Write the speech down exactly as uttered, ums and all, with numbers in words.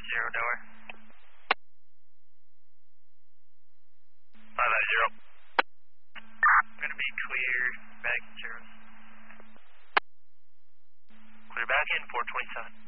zero, Delaware. five five zero. I'm going to be clear back in zeros. Clear back in four twenty-seven.